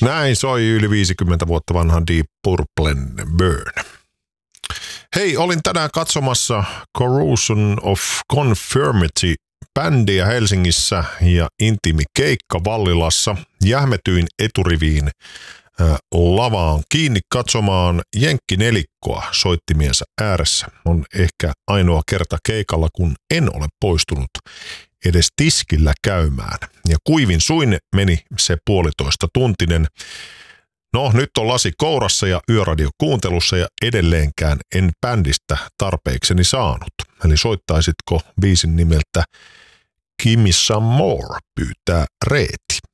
Näin soi yli 50 vuotta vanhan Deep Purplen Burn. Hei, olin tänään katsomassa Corrosion of Conformity -bändiä Helsingissä ja intiimi keikka Vallilassa. Jähmetyin eturiviin lavaan kiinni katsomaan jenkkinelikkoa soittimiensa ääressä. On ehkä ainoa kerta keikalla, kun en ole poistunut edes tiskillä käymään. Ja kuivin suin meni se 1,5 tuntinen. No, nyt on lasi kourassa ja yöradio kuuntelussa ja edelleenkään en bändistä tarpeekseni saanut. Eli soittaisitko biisin nimeltä Gimme Some More, pyytää Reeti.